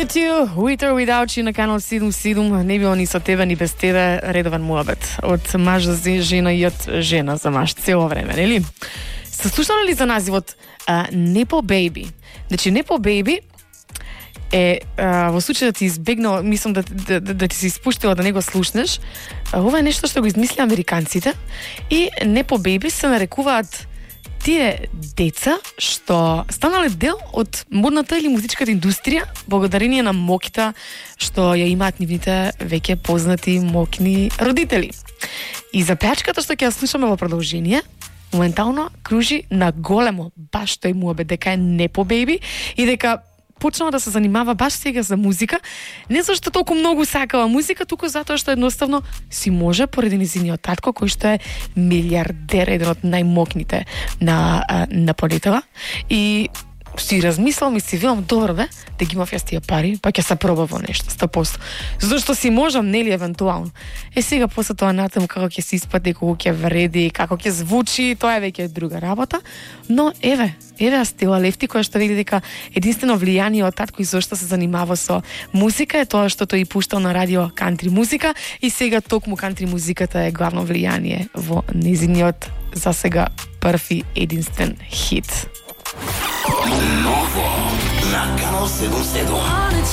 With You, With or Without You на канал 77. Не било ни со тебе, ни без тебе, редован муабет. Од маж за жена и од жена за маж цело време, нели? Се слушнали ли за називот Nepo Baby? Значи, Nepo Baby е во случај да ти избегнал, мислам да ти се испуштила да не го слушнеш, ова е нешто што го измисли американците и Nepo Baby се нарекуваат тие деца што станале дел од модната или музичката индустрија благодарение на моките што ја имаат нивните веќе познати мокни родители. И за пеачката што ќе ја слушаме во продолжение, моментално кружи на големо баш тој муабет дека е Nepo Baby и дека почнала да се занимава баш сега за музика, не зашто толку многу сакала музика, туку затоа што едноставно си може поради низиниот татко кој што е милиардер, еден од најмокните на полетава. И си размислам и си велам, добро да ги имав јас тие пари, па ќе се проба во нешто, 100%. Зашто си можам, нели, евентуално. Сега после тоа натаму како ќе се испати, како ќе вреди, како ќе звучи, тоа е веќе друга работа. Но еве Стела Лефти, која што вели дека единствено влијание од татко и зашто се занимава со музика е тоа што тој пуштал на радио кантри музика и сега токму кантри музиката е главно влијание во незиниот за сега први единствен хит. Ново на канал 77.